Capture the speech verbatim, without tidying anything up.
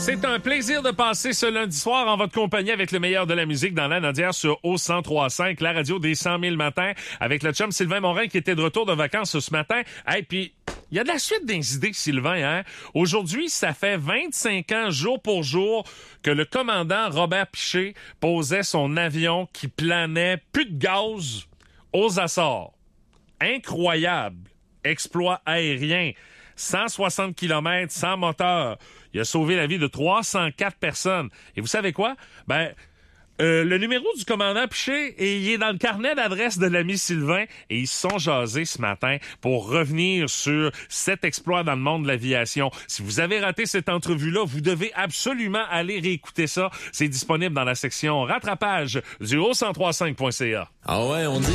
C'est un plaisir de passer ce lundi soir en votre compagnie avec le meilleur de la musique dans la Nodière sur O cent trois virgule cinq, la radio des cent mille matins, avec le chum Sylvain Morin qui était de retour de vacances ce matin. Et hey, puis il y a de la suite des idées, Sylvain. Hein? Aujourd'hui, ça fait vingt-cinq ans, jour pour jour, que le commandant Robert Piché posait son avion qui planait plus de gaz aux Açores. Incroyable exploit aérien. cent soixante kilomètres sans moteur. Il a sauvé la vie de trois cent quatre personnes. Et vous savez quoi? Ben, euh, le numéro du commandant Piché, et il est dans le carnet d'adresse de l'ami Sylvain, et ils se sont jasés ce matin pour revenir sur cet exploit dans le monde de l'aviation. Si vous avez raté cette entrevue-là, vous devez absolument aller réécouter ça. C'est disponible dans la section rattrapage du O cent trois virgule cinq point C A. Ah ouais, on dit